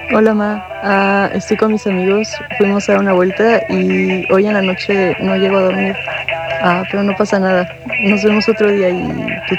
Hola, Ma. Estoy con mis amigos. Fuimos a dar una vuelta y hoy en la noche no llego a dormir. Pero no pasa nada. Nos vemos otro día y tú